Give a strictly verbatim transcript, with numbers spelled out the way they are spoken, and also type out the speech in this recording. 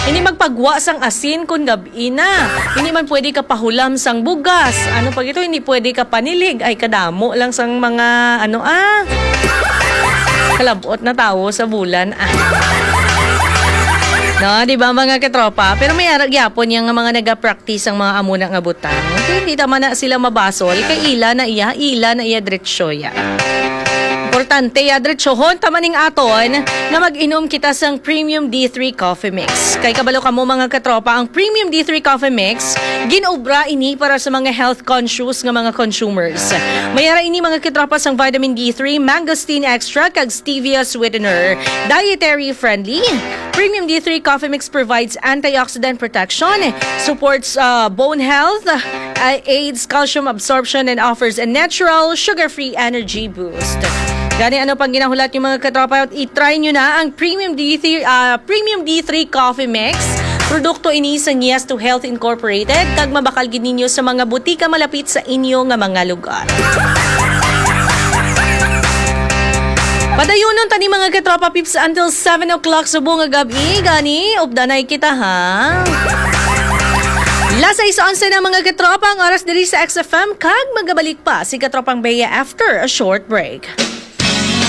Hindi magpagwa sang asin kung gabi na. Hindi man pwede ka pahulam sang bugas. Ano pag ito, hindi pwede ka panilig. Ay, kadamo lang sang mga, ano ah, kalabot na tao sa bulan ah. No, di ba mga katropa? Pero may aragyapon yung mga nag-practice ang mga amuna nga butang. Okay, hindi naman na sila mabasol. Kay ila na iya, ila na iya diretsyo ya. Importante ya diretsohon tamaning aton na mag-inom kita sang Premium D three Coffee Mix. Kay kabalo kamo mga katropa, ang Premium D three Coffee Mix ginobra ini para sa mga health conscious nga mga consumers. Mayara ini mga katropa sang vitamin D three, mangosteen extra kag stevia sweetener. Dietary friendly. Premium D three Coffee Mix provides antioxidant protection, supports uh, bone health, uh, aids calcium absorption, and offers a natural sugar-free energy boost. Gani ano pang ginahulat yung mga katropa, i-try nyo na ang Premium D three, uh, Premium D three Coffee Mix. Produkto ini sa Yes to Health Incorporated, kag mabakal gid ninyo sa mga butika malapit sa inyo nga mga lugar. Padayunon tani mga katropa pips until seven o'clock sa buong gabi. Gani, updanay kita ha. Lasa isa onse na mga katropa ang oras diri sa X F M, kag magabalik pa si Katropang Bea after a short break.